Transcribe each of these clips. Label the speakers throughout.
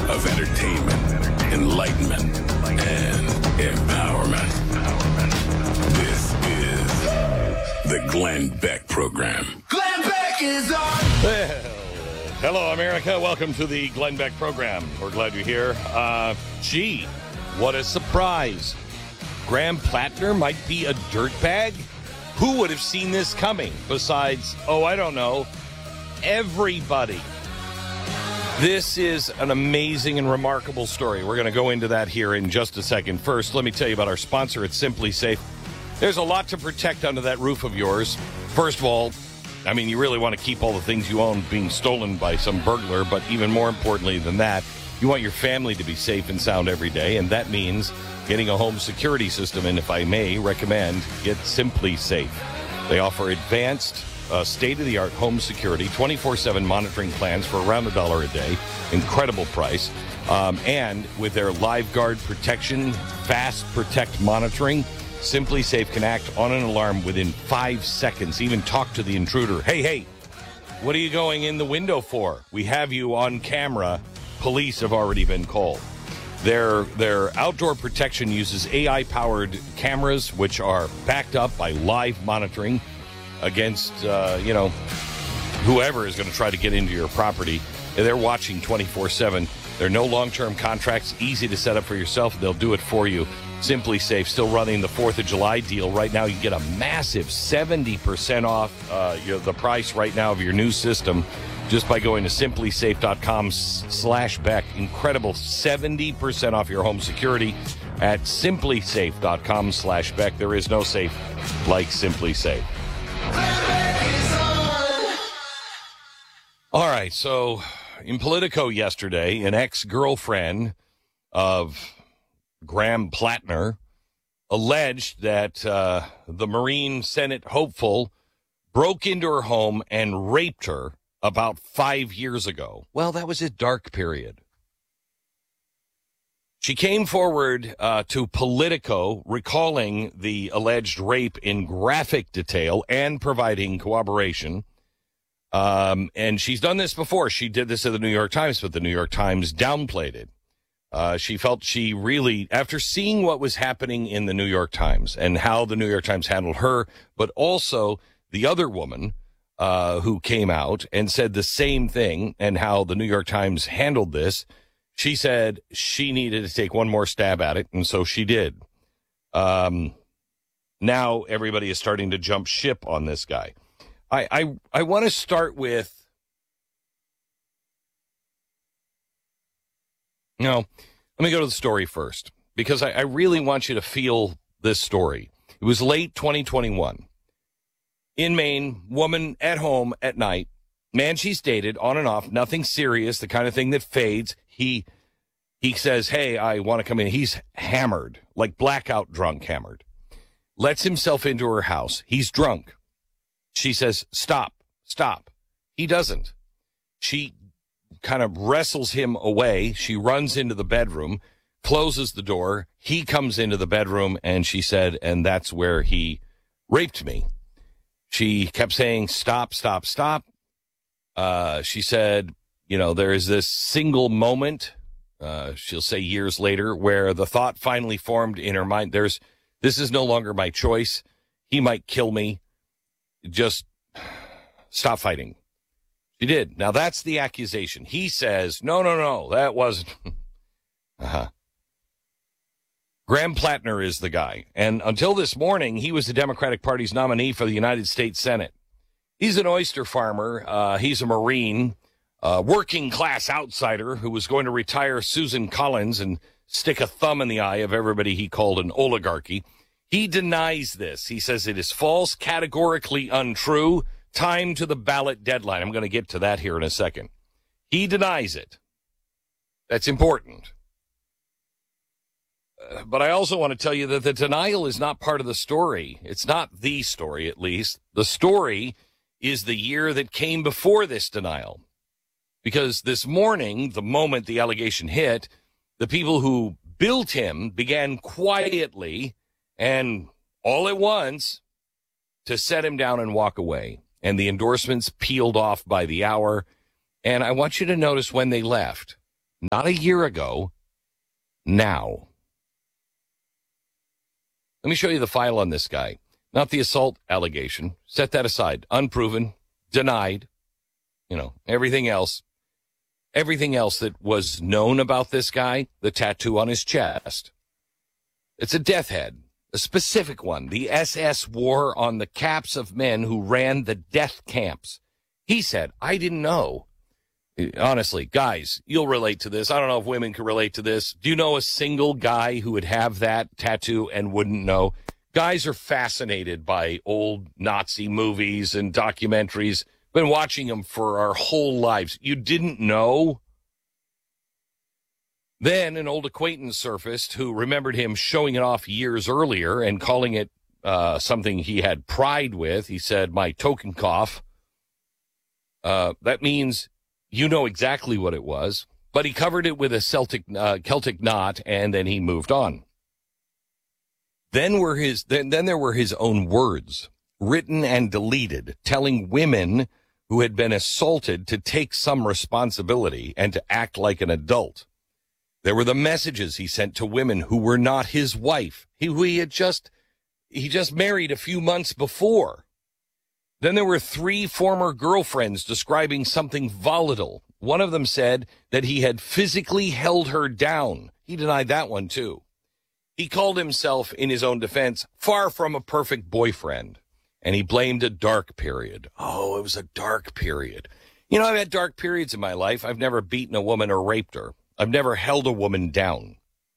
Speaker 1: of entertainment, enlightenment, and empowerment. This is the Glenn Beck Program.
Speaker 2: Glenn Beck is on!
Speaker 3: Well, hello, America. Welcome to the Glenn Beck Program. We're glad you're here. Gee, what a surprise. Graham Plattner might be a dirtbag? Who would have seen this coming besides, I don't know, everybody? This is an amazing and remarkable story. We're going to go into that here in just a second. First, let me tell you about our sponsor at Simply Safe. There's a lot to protect under that roof of yours. First of all, you really want to keep all the things you own being stolen by some burglar, but even more importantly than that, you want your family to be safe and sound every day, and that means getting a home security system, and if I may recommend, get Simply Safe. They offer advanced, state-of-the-art home security, 24/7 monitoring plans for around $1 a day, incredible price, and with their LiveGuard protection, Fast Protect monitoring, Simply Safe can act on an alarm within 5 seconds, even talk to the intruder. Hey, what are you going in the window for? We have you on camera. Police have already been called. Their outdoor protection uses AI-powered cameras, which are backed up by live monitoring against, whoever is going to try to get into your property. They're watching 24/7. There are no long-term contracts, easy to set up for yourself. They'll do it for you. Simply Safe, still running the 4th of July deal. Right now, you get a massive 70% off the price right now of your new system just by going to simplysafe.com/Beck. Incredible 70% off your home security at simplysafe.com/Beck. There is no safe like Simply Safe. All right, so in Politico yesterday, an ex-girlfriend of Graham Plattner alleged that the Marine Senate hopeful broke into her home and raped her about 5 years ago. Well, that was a dark period. She came forward to Politico recalling the alleged rape in graphic detail and providing corroboration. And she's done this before. She did this at the New York Times, but the New York Times downplayed it. She felt she really, after seeing what was happening in the New York Times and how the New York Times handled her, but also the other woman who came out and said the same thing and how the New York Times handled this, she said she needed to take one more stab at it, and so she did. Now everybody is starting to jump ship on this guy. I want to start with, let me go to the story first, because I really want you to feel this story. It was late 2021. In Maine, woman at home at night, man she's dated on and off, nothing serious, the kind of thing that fades. He says, hey, I want to come in. He's hammered, like blackout drunk hammered. Lets himself into her house. He's drunk. She says, stop. He doesn't. She kind of wrestles him away. She runs into the bedroom, closes the door. He comes into the bedroom, and she said, and that's where he raped me. She kept saying, stop. She said, there is this single moment, she'll say years later, where the thought finally formed in her mind, this is no longer my choice. He might kill me. Just stop fighting. She did. Now, that's the accusation. He says, no, that wasn't. Graham Plattner is the guy. And until this morning, he was the Democratic Party's nominee for the United States Senate. He's an oyster farmer. He's a Marine, working class outsider who was going to retire Susan Collins and stick a thumb in the eye of everybody he called an oligarchy. He denies this. He says it is false, categorically untrue. Time to the ballot deadline. I'm going to get to that here in a second. He denies it. That's important. But I also want to tell you that the denial is not part of the story. It's not the story, at least. The story is the year that came before this denial. Because this morning, the moment the allegation hit, the people who built him began quietly and all at once to set him down and walk away. And the endorsements peeled off by the hour. And I want you to notice when they left. Not a year ago. Now. Let me show you the file on this guy. Not the assault allegation. Set that aside. Unproven. Denied. Everything else. Everything else that was known about this guy, the tattoo on his chest. It's a death head. A specific one. The SS wore on the caps of men who ran the death camps. He said, I didn't know. Honestly, guys, you'll relate to this. I don't know if women can relate to this. Do you know a single guy who would have that tattoo and wouldn't know? Guys are fascinated by old Nazi movies and documentaries. Been watching them for our whole lives. You didn't know? Then an old acquaintance surfaced who remembered him showing it off years earlier and calling it something he had pride with. He said, my Totenkopf. That means you know exactly what it was. But he covered it with a Celtic knot, and then he moved on. Then there were his own words, written and deleted, telling women who had been assaulted to take some responsibility and to act like an adult. There were the messages he sent to women who were not his wife, who he just married a few months before. Then there were 3 former girlfriends describing something volatile. One of them said that he had physically held her down. He denied that one, too. He called himself, in his own defense, far from a perfect boyfriend. And he blamed a dark period. Oh, it was a dark period. I've had dark periods in my life. I've never beaten a woman or raped her. I've never held a woman down.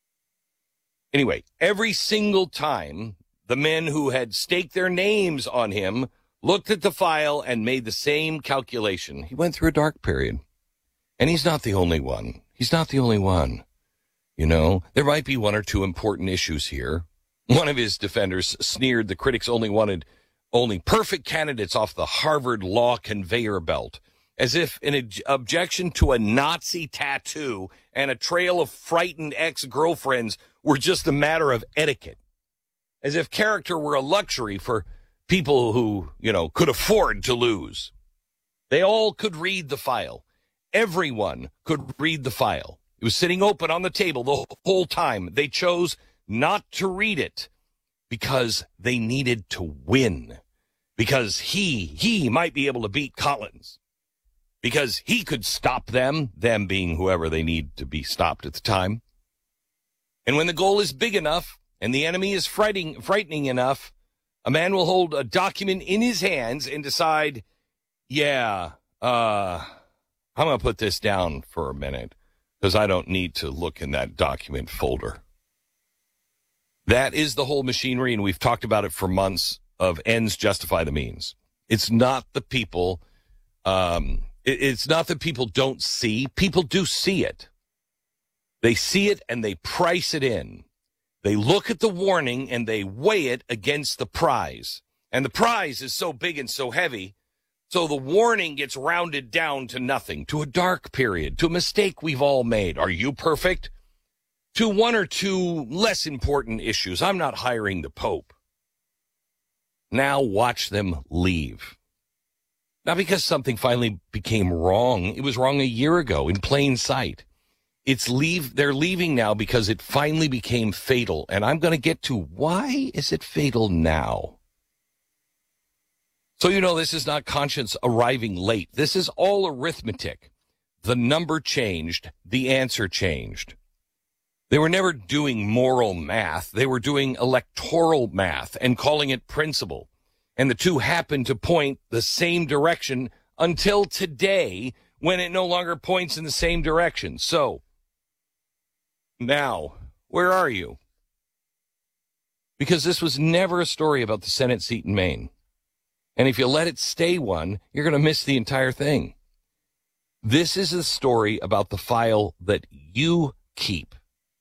Speaker 3: Anyway, every single time the men who had staked their names on him looked at the file and made the same calculation. He went through a dark period. And he's not the only one. He's not the only one. There might be 1 or 2 important issues here. One of his defenders sneered the critics only wanted perfect candidates off the Harvard law conveyor belt, as if an objection to a Nazi tattoo and a trail of frightened ex-girlfriends were just a matter of etiquette. As if character were a luxury for people who, could afford to lose. They all could read the file. Everyone could read the file. It was sitting open on the table the whole time. They chose not to read it because they needed to win. Because he might be able to beat Collins. Because he could stop them being whoever they need to be stopped at the time. And when the goal is big enough and the enemy is frightening enough, a man will hold a document in his hands and decide, I'm going to put this down for a minute because I don't need to look in that document folder. That is the whole machinery, and we've talked about it for months, of ends justify the means. It's not the people, it's not that people don't see. People do see it. They see it and they price it in. They look at the warning and they weigh it against the prize. And the prize is so big and so heavy, so the warning gets rounded down to nothing, to a dark period, to a mistake we've all made. Are you perfect? To 1 or 2 less important issues. I'm not hiring the Pope. Now watch them leave. Not because something finally became wrong. It was wrong a year ago in plain sight. They're leaving now because it finally became fatal. And I'm going to get to why is it fatal now? So this is not conscience arriving late. This is all arithmetic. The number changed. The answer changed. They were never doing moral math. They were doing electoral math and calling it principle. And the two happened to point the same direction until today, when it no longer points in the same direction. So, now, where are you? Because this was never a story about the Senate seat in Maine. And if you let it stay one, you're going to miss the entire thing. This is a story about the file that you keep.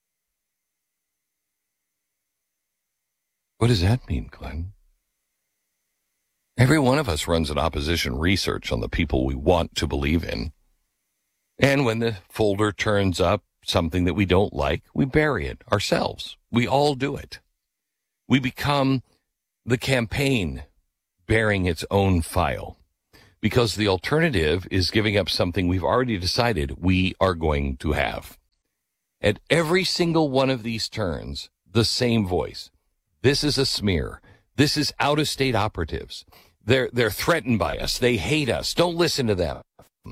Speaker 3: What does that mean, Glenn? Every one of us runs an opposition research on the people we want to believe in. And when the folder turns up something that we don't like, we bury it ourselves. We all do it. We become the campaign bearing its own file. because the alternative is giving up something we've already decided we are going to have. At every single one of these turns, the same voice. This is a smear. This is out-of-state operatives. They're threatened by us. They hate us. Don't listen to them.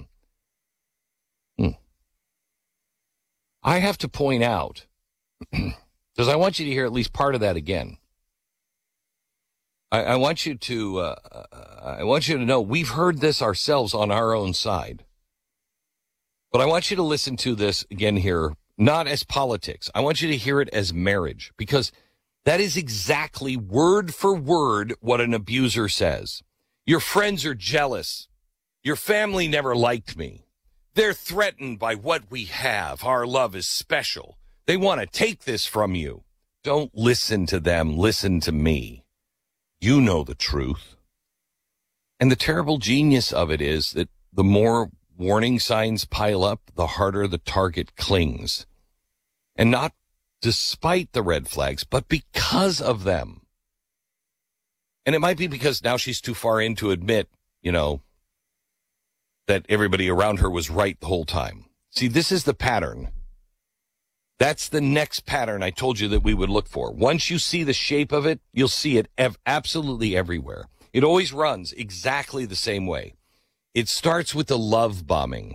Speaker 3: I have to point out, because I want you to hear at least part of that again. I want you to know we've heard this ourselves on our own side. But I want you to listen to this again here, not as politics. I want you to hear it as marriage, because that is exactly word for word what an abuser says. Your friends are jealous. Your family never liked me. They're threatened by what we have. Our love is special. They want to take this from you. Don't listen to them. Listen to me. You know the truth. And the terrible genius of it is that the more warning signs pile up, the harder the target clings. And not despite the red flags, but because of them. And it might be because now she's too far in to admit, that everybody around her was right the whole time. See, this is the pattern. That's the next pattern I told you that we would look for. Once you see the shape of it, you'll see it absolutely everywhere. It always runs exactly the same way. It starts with the love bombing.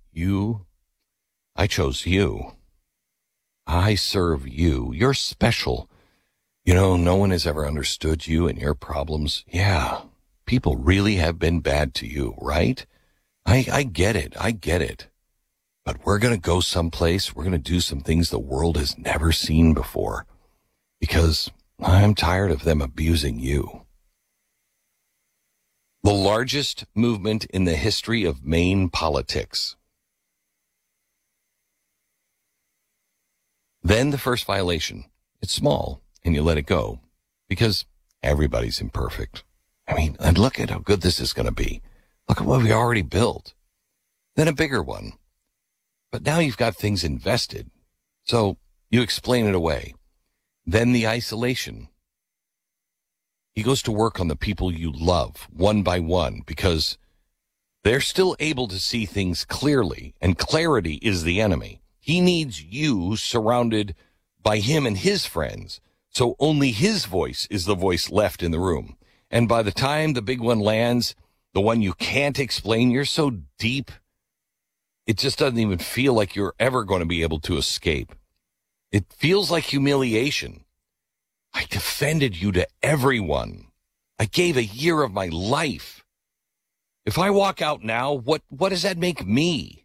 Speaker 3: I chose you. I serve you. You're special. No one has ever understood you and your problems. Yeah, people really have been bad to you, right? I get it. I get it. But we're going to go someplace. We're going to do some things the world has never seen before, because I'm tired of them abusing you. The largest movement in the history of Maine politics. Then the first violation. It's small, and you let it go, because everybody's imperfect. And look at how good this is going to be. Look at what we already built. Then a bigger one. But now you've got things invested. So you explain it away. Then the isolation. He goes to work on the people you love, one by one, because they're still able to see things clearly, and clarity is the enemy. He needs you surrounded by him and his friends, so only his voice is the voice left in the room. And by the time the big one lands, the one you can't explain, you're so deep, it just doesn't even feel like you're ever going to be able to escape. It feels like humiliation. I defended you to everyone. I gave a year of my life. If I walk out now, what does that make me?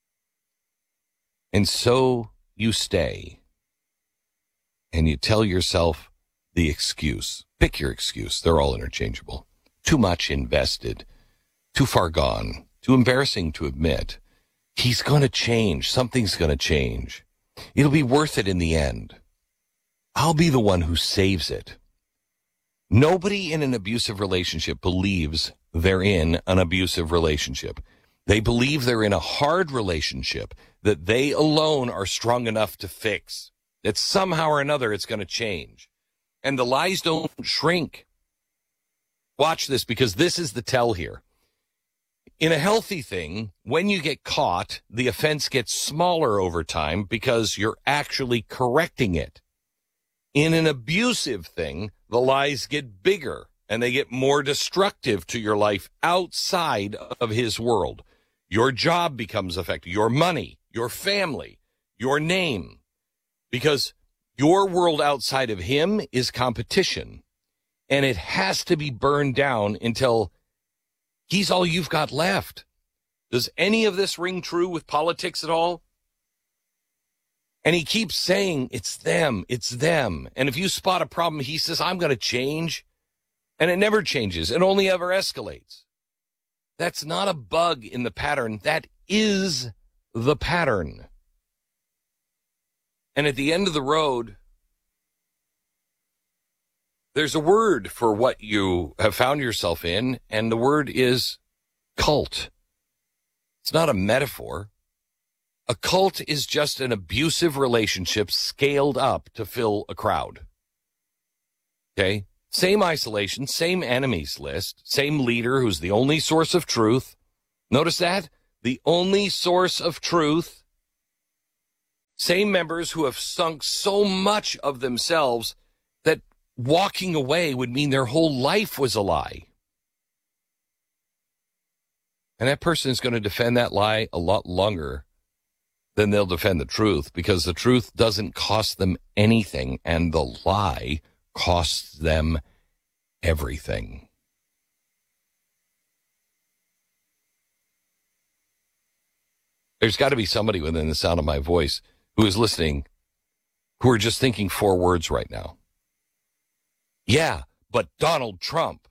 Speaker 3: And so you stay. And you tell yourself the excuse. Pick your excuse. They're all interchangeable. Too much invested. Too far gone. Too embarrassing to admit. He's going to change. Something's going to change. It'll be worth it in the end. I'll be the one who saves it. Nobody in an abusive relationship believes they're in an abusive relationship. They believe they're in a hard relationship that they alone are strong enough to fix. That somehow or another it's going to change. And the lies don't shrink. Watch this, because this is the tell here. In a healthy thing, when you get caught, the offense gets smaller over time because you're actually correcting it. In an abusive thing, the lies get bigger and they get more destructive to your life outside of his world. Your job becomes affected, your money, your family, your name, because your world outside of him is competition, and it has to be burned down until he's all you've got left. Does any of this ring true with politics at all? And he keeps saying, it's them, it's them. And if you spot a problem, he says, I'm going to change. And it never changes. It only ever escalates. That's not a bug in the pattern. That is the pattern. And at the end of the road, there's a word for what you have found yourself in, and the word is cult. It's not a metaphor. A cult is just an abusive relationship scaled up to fill a crowd. Okay? Same isolation, same enemies list, same leader who's the only source of truth. Notice that? The only source of truth. Same members who have sunk so much of themselves that walking away would mean their whole life was a lie. And that person is going to defend that lie a lot longer than they'll defend the truth, because the truth doesn't cost them anything and the lie costs them everything. There's got to be somebody within the sound of my voice who is listening who are just thinking 4 words right now. Yeah, but Donald Trump.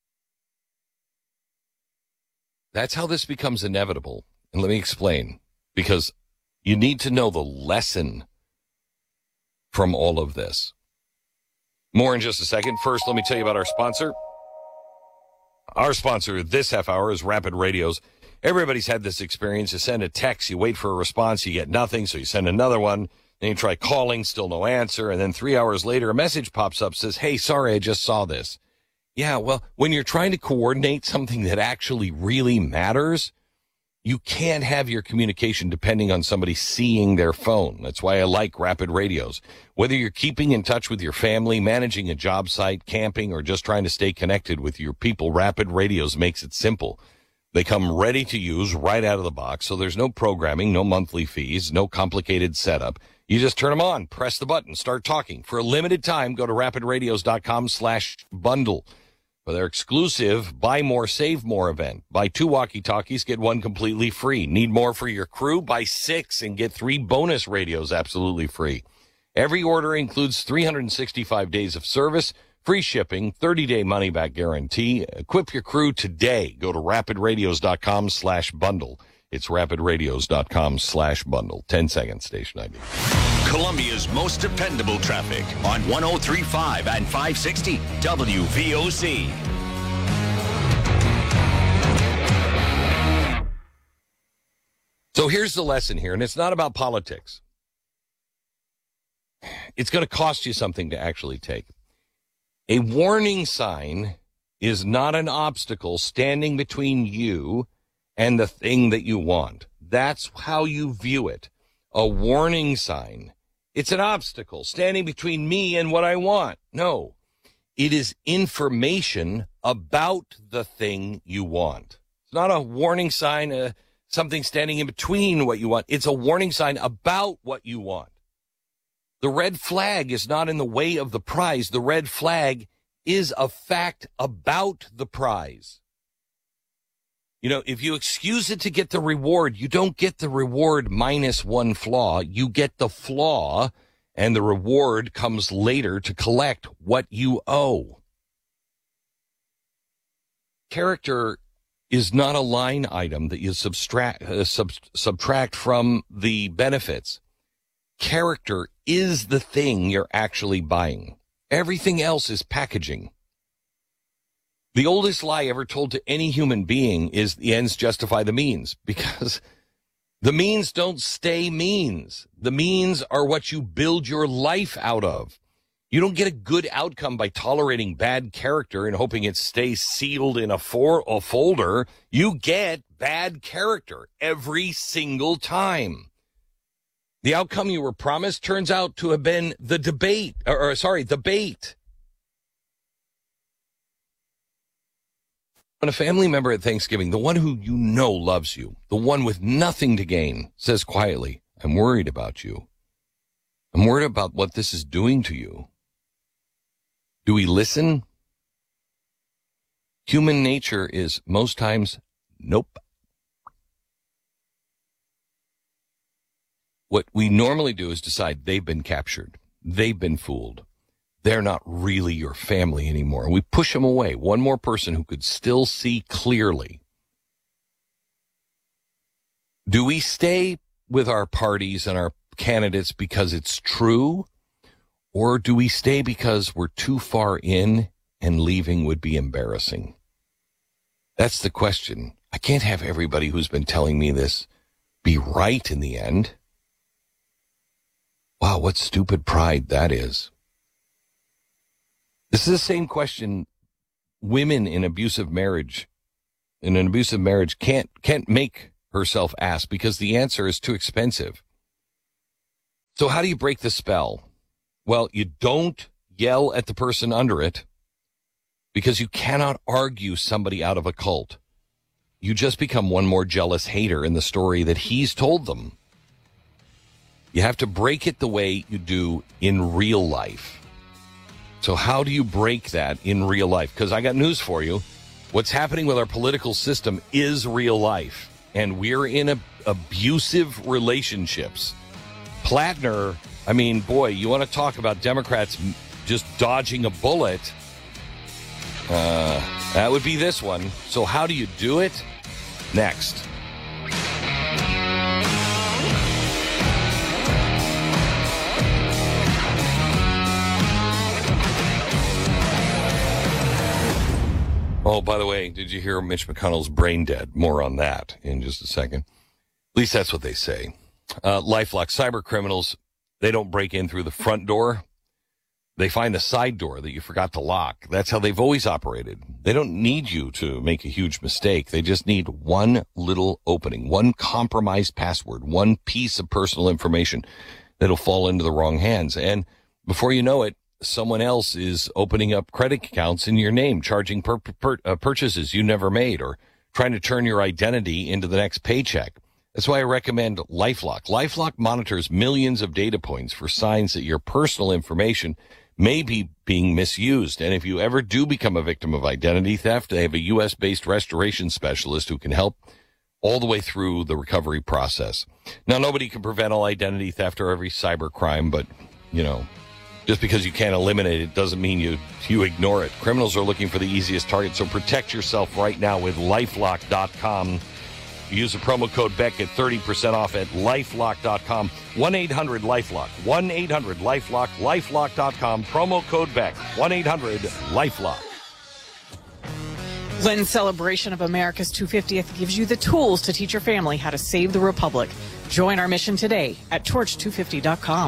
Speaker 3: That's how this becomes inevitable. And let me explain, because you need to know the lesson from all of this. More in just a second. First, let me tell you about our sponsor. Our sponsor this half hour is Rapid Radios. Everybody's had this experience. You send a text, you wait for a response, you get nothing, so you send another one. Then you try calling, still no answer. And then 3 hours later, a message pops up, says, hey, sorry, I just saw this. Yeah, well, when you're trying to coordinate something that actually really matters, you can't have your communication depending on somebody seeing their phone. That's why I like Rapid Radios. Whether you're keeping in touch with your family, managing a job site, camping, or just trying to stay connected with your people, Rapid Radios makes it simple. They come ready to use right out of the box, so there's no programming, no monthly fees, no complicated setup. You just turn them on, press the button, start talking. For a limited time, go to rapidradios.com/bundle. For their exclusive Buy More, Save More event. Buy 2 walkie-talkies, get 1 completely free. Need more for your crew? Buy 6 and get 3 bonus radios absolutely free. Every order includes 365 days of service, free shipping, 30-day money-back guarantee. Equip your crew today. Go to rapidradios.com/bundle. It's rapidradios.com/bundle. 10 seconds, station ID.
Speaker 2: Columbia's most dependable traffic on 103.5 and 560 WVOC.
Speaker 3: So here's the lesson here, and it's not about politics. It's going to cost you something to actually take. A warning sign is not an obstacle standing between you and the thing that you want. That's how you view it. A warning sign. It's an obstacle standing between me and what I want. No, it is information about the thing you want. It's not a warning sign, something standing in between what you want. It's a warning sign about what you want. The red flag is not in the way of the prize. The red flag is a fact about the prize. You know, if you excuse it to get the reward, you don't get the reward minus 1 flaw. You get the flaw, and the reward comes later to collect what you owe. Character is not a line item that you subtract from the benefits. Character is the thing you're actually buying. Everything else is packaging. The oldest lie ever told to any human being is the ends justify the means, because the means don't stay means. The means are what you build your life out of. You don't get a good outcome by tolerating bad character and hoping it stays sealed in a folder. You get bad character every single time. The outcome you were promised turns out to have been the bait. When a family member at Thanksgiving, the one who you know loves you, the one with nothing to gain, says quietly, I'm worried about you. I'm worried about what this is doing to you. Do we listen? Human nature is most times, nope. What we normally do is decide they've been captured. They've been fooled. They're not really your family anymore. We push them away. One more person who could still see clearly. Do we stay with our parties and our candidates because it's true? Or do we stay because we're too far in and leaving would be embarrassing? That's the question. I can't have everybody who's been telling me this be right in the end. Wow, what stupid pride that is. This is the same question women in an abusive marriage can't make herself ask because the answer is too expensive. So how do you break the spell? Well, you don't yell at the person under it because you cannot argue somebody out of a cult. You just become one more jealous hater in the story that he's told them. You have to break it the way you do in real life. So how do you break that in real life? Because I got news for you. What's happening with our political system is real life. And we're in abusive relationships. Plattner, I mean, boy, you want to talk about Democrats just dodging a bullet. That would be this one. So how do you do it? Next. Oh, by the way, did you hear Mitch McConnell's brain dead? More on that in just a second. At least that's what they say. LifeLock, cyber criminals, they don't break in through the front door. They find the side door that you forgot to lock. That's how they've always operated. They don't need you to make a huge mistake. They just need one little opening, one compromised password, one piece of personal information that'll fall into the wrong hands. And before you know it, someone else is opening up credit accounts in your name, charging purchases you never made, or trying to turn your identity into the next paycheck. That's why I recommend LifeLock. LifeLock monitors millions of data points for signs that your personal information may be being misused. And if you ever do become a victim of identity theft, they have a U.S.-based restoration specialist who can help all the way through the recovery process. Now, nobody can prevent all identity theft or every cyber crime, but, you know, just because you can't eliminate it doesn't mean you ignore it. Criminals are looking for the easiest target, so protect yourself right now with LifeLock.com. Use the promo code Beck at 30% off at LifeLock.com. 1-800-LifeLock. 1-800-LifeLock. LifeLock.com. Promo code Beck. 1-800-LifeLock.
Speaker 4: Glenn's celebration of America's 250th gives you the tools to teach your family how to save the Republic. Join our mission today at torch250.com.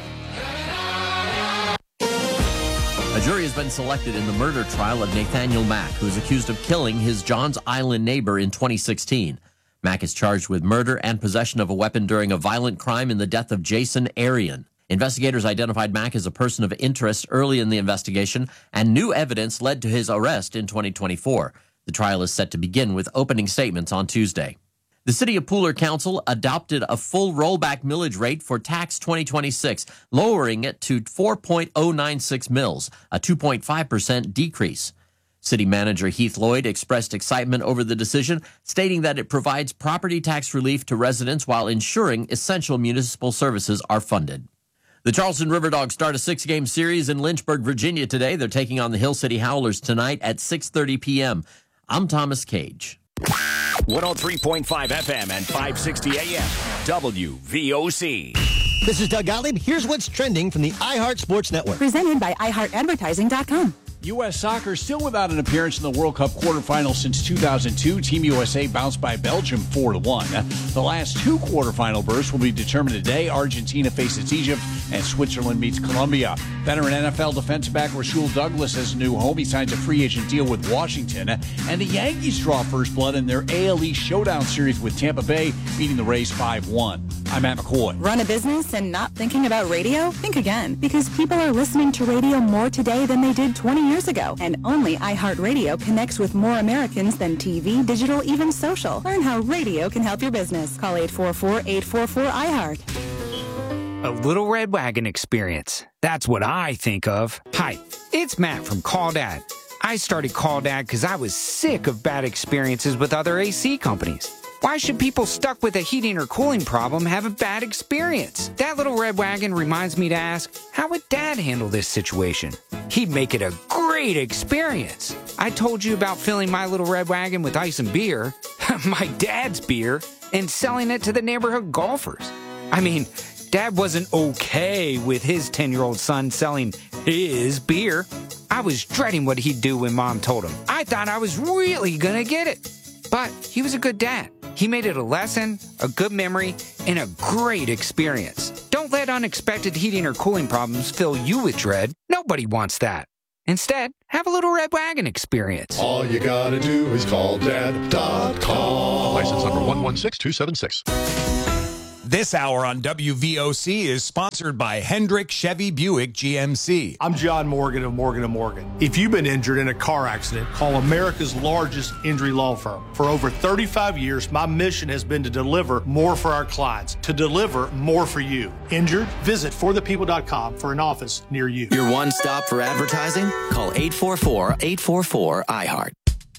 Speaker 5: A jury has been selected in the murder trial of Nathaniel Mack, who is accused of killing his Johns Island neighbor in 2016. Mack is charged with murder and possession of a weapon during a violent crime in the death of Jason Arian. Investigators identified Mack as a person of interest early in the investigation, and new evidence led to his arrest in 2024. The trial is set to begin with opening statements on Tuesday. The City of Pooler Council adopted a full rollback millage rate for tax 2026, lowering it to 4.096 mils, a 2.5% decrease. City Manager Heath Lloyd expressed excitement over the decision, stating that it provides property tax relief to residents while ensuring essential municipal services are funded. The Charleston River Dogs start a 6-game series in Lynchburg, Virginia today. They're taking on the Hill City Howlers tonight at 6:30 p.m. I'm Thomas Cage.
Speaker 2: 103.5 FM and 560 AM. WVOC.
Speaker 6: This is Doug Gottlieb. Here's what's trending from the iHeart Sports Network.
Speaker 7: Presented by iHeartAdvertising.com.
Speaker 8: U.S. Soccer still without an appearance in the World Cup quarterfinals since 2002. Team USA bounced by Belgium 4-1. The last two quarterfinal berths will be determined today. Argentina faces Egypt and Switzerland meets Colombia. Veteran NFL defensive back Rasul Douglas has a new home. He signs a free agent deal with Washington. And the Yankees draw first blood in their AL East showdown series with Tampa Bay, beating the Rays 5-1. I'm Matt McCoy.
Speaker 7: Run a business and not thinking about radio? Think again, because people are listening to radio more today than they did 20 years ago. And only iHeartRadio connects with more Americans than TV, digital, even social. Learn how radio can help your business. Call 844-844-iHeart.
Speaker 9: A Little Red Wagon experience. That's what I think of. Hi, it's Matt from Call Dad. I started Call Dad because I was sick of bad experiences with other AC companies. Why should people stuck with a heating or cooling problem have a bad experience? That Little Red Wagon reminds me to ask, how would Dad handle this situation? He'd make it a great experience. I told you about filling my Little Red Wagon with ice and beer, my dad's beer, and selling it to the neighborhood golfers. I mean, Dad wasn't okay with his 10-year-old son selling his beer. I was dreading what he'd do when Mom told him. I thought I was really gonna get it. But he was a good dad. He made it a lesson, a good memory, and a great experience. Don't let unexpected heating or cooling problems fill you with dread. Nobody wants that. Instead, have a little Red Wagon experience.
Speaker 10: All you gotta do is call dad.com.
Speaker 11: License number 116276.
Speaker 12: This hour on WVOC is sponsored by Hendrick Chevy Buick GMC.
Speaker 13: I'm John Morgan of Morgan & Morgan. If you've been injured in a car accident, call America's largest injury law firm. For over 35 years, my mission has been to deliver more for our clients, to deliver more for you. Injured? Visit forthepeople.com for an office near you.
Speaker 14: Your one stop for advertising? Call 844-844-IHEART.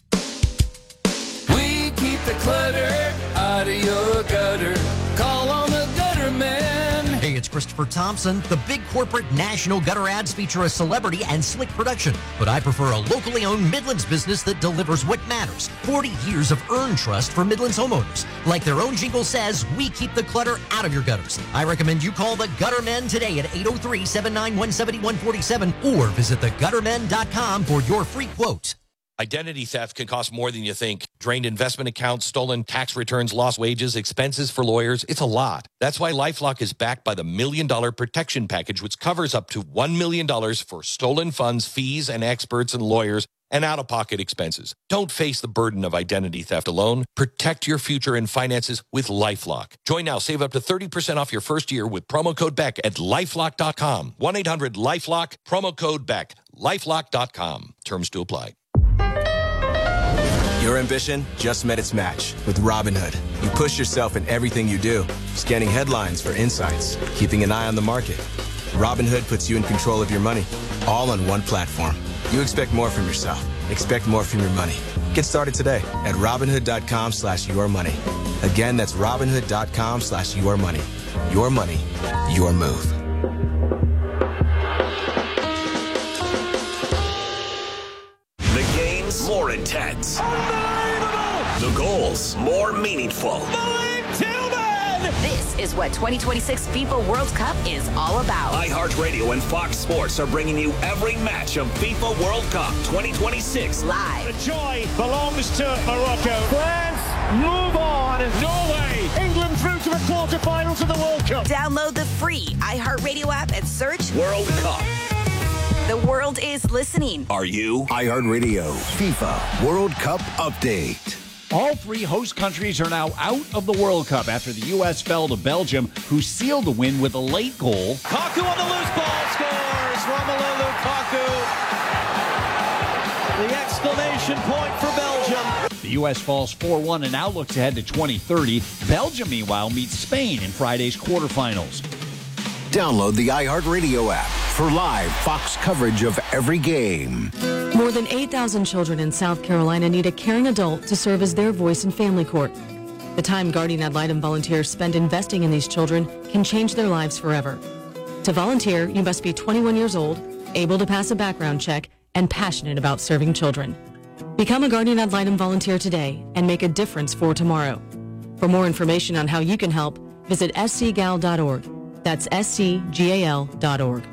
Speaker 15: We keep the clutter out of your gutter. Call on the gutter man.
Speaker 16: Hey, it's Christopher Thompson. The big corporate national gutter ads feature a celebrity and slick production, but I prefer a locally owned Midlands business that delivers what matters. 40 years of earned trust for Midlands homeowners. Like their own jingle says, we keep the clutter out of your gutters. I recommend you call the Gutter Men today at 803-791-7147 or visit theguttermen.com for your free quote.
Speaker 3: Identity theft can cost more than you think. Drained investment accounts, stolen tax returns, lost wages, expenses for lawyers. It's a lot. That's why LifeLock is backed by the $1 Million Protection Package, which covers up to $1 million for stolen funds, fees, and experts and lawyers, and out-of-pocket expenses. Don't face the burden of identity theft alone. Protect your future and finances with LifeLock. Join now. Save up to 30% off your first year with promo code BECK at LifeLock.com. 1-800-LifeLock, promo code BECK. LifeLock.com. Terms to apply.
Speaker 17: Your ambition just met its match with Robinhood. You push yourself in everything you do, scanning headlines for insights, keeping an eye on the market. Robinhood puts you in control of your money, all on one platform. You expect more from yourself. Expect more from your money. Get started today at Robinhood.com/yourmoney. Again, that's Robinhood.com/yourmoney. Your money, your move.
Speaker 2: The games more intense. The goals more meaningful.
Speaker 18: This is what 2026 FIFA World Cup is all about.
Speaker 2: iHeartRadio and Fox Sports are bringing you every match of FIFA World Cup 2026
Speaker 18: live.
Speaker 19: The joy belongs to Morocco. France move on. Norway, England through to the quarterfinals of the World Cup.
Speaker 18: Download the free iHeartRadio app and search
Speaker 2: World Cup.
Speaker 18: The world is listening.
Speaker 2: Are you?
Speaker 20: iHeartRadio FIFA World Cup update.
Speaker 8: All three host countries are now out of the World Cup after the U.S. fell to Belgium, who sealed the win with a late goal.
Speaker 21: Kaku on the loose ball scores. Romelu Lukaku. The exclamation point for Belgium.
Speaker 8: The U.S. falls 4-1 and now looks ahead to 2030. Belgium, meanwhile, meets Spain in Friday's quarterfinals.
Speaker 20: Download the iHeartRadio app for live Fox coverage of every game.
Speaker 22: More than 8,000 children in South Carolina need a caring adult to serve as their voice in family court. The time guardian ad litem volunteers spend investing in these children can change their lives forever. To volunteer, you must be 21 years old, able to pass a background check, and passionate about serving children. Become a guardian ad litem volunteer today and make a difference for tomorrow. For more information on how you can help, visit scgal.org. That's scgal.org.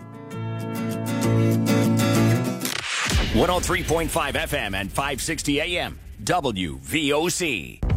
Speaker 2: 103.5 FM and 560 AM, WVOC.